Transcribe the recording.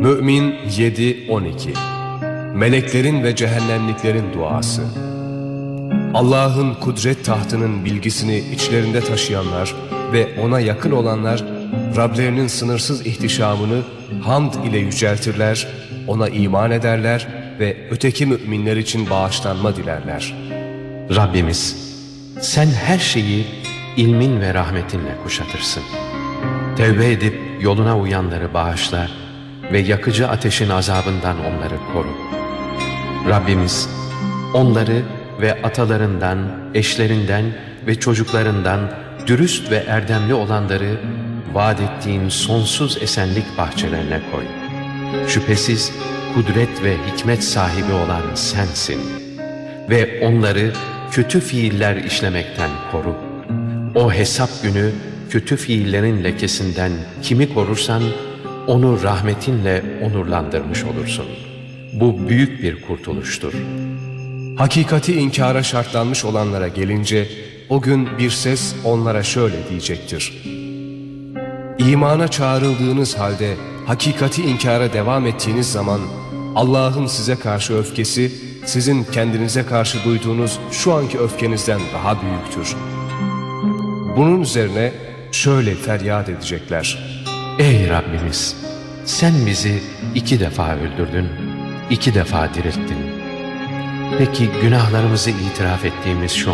Mü'min 7-12 Meleklerin ve cehennemliklerin duası. Allah'ın kudret tahtının bilgisini içlerinde taşıyanlar ve ona yakın olanlar, Rablerinin sınırsız ihtişamını hamd ile yüceltirler, ona iman ederler ve öteki müminler için bağışlanma dilerler. Rabbimiz, sen her şeyi ilmin ve rahmetinle kuşatırsın. Tevbe edip yoluna uyanları bağışla ve yakıcı ateşin azabından onları koru. Rabbimiz, onları ve atalarından, eşlerinden ve çocuklarından dürüst ve erdemli olanları vaat ettiğin sonsuz esenlik bahçelerine koy. Şüphesiz kudret ve hikmet sahibi olan sensin. Ve onları kötü fiiller işlemekten koru. O hesap günü kötü fiillerin lekesinden kimi korursan, onu rahmetinle onurlandırmış olursun. Bu büyük bir kurtuluştur. Hakikati inkara şartlanmış olanlara gelince, o gün bir ses onlara şöyle diyecektir: İmana çağrıldığınız halde hakikati inkara devam ettiğiniz zaman, Allah'ın size karşı öfkesi, sizin kendinize karşı duyduğunuz şu anki öfkenizden daha büyüktür. Bunun üzerine şöyle feryat edecekler: Ey Rabbimiz! Sen bizi 2 defa öldürdün, 2 defa dirilttin. Peki günahlarımızı itiraf ettiğimiz şu